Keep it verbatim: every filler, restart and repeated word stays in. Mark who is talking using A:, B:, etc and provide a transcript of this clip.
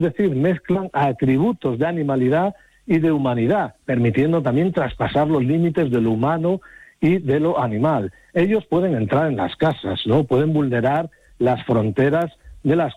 A: Es decir, mezclan atributos de animalidad y de humanidad, permitiendo también traspasar los límites de lo humano y de lo animal. Ellos pueden entrar en las casas, ¿no? Pueden vulnerar las fronteras de las